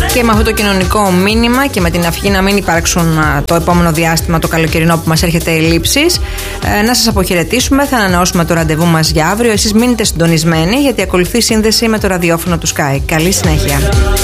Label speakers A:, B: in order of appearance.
A: Και με αυτό το κοινωνικό μήνυμα και με την αυγή να μην υπάρξουν το επόμενο διάστημα, το καλοκαιρινό που μας έρχεται ελλείψεις, να σας αποχαιρετήσουμε. Θα ανανεώσουμε το ραντεβού μας για αύριο. Εσείς μείνετε συντονισμένοι, γιατί ακολουθεί σύνδεση με το ραδιόφωνο του Sky. Καλή συνέχεια.